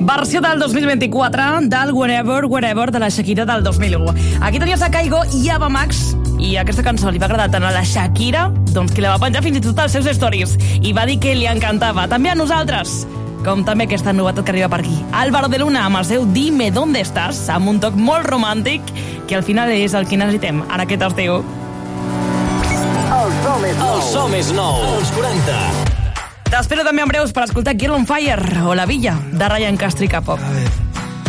Versió del 2024 del Wherever, Wherever de la Shakira del 2001. Aquí tenies a Kygo i Ava Max, i aquesta cançó li va agradar tant a la Shakira, doncs que la va penjar fins i tot als seus stories, i va dir que li encantava. També a nosaltres, com també aquesta novetat que arriba per aquí. Álvaro de Luna amb el seu Dime Dónde Estás, amb un toc molt romàntic, que al final és el que necessitem ara aquest estiu. El so més nou. Els 40. T'espero també en breus per escoltar Girl on Fire o La Villa, de Ryan Castro i Capo.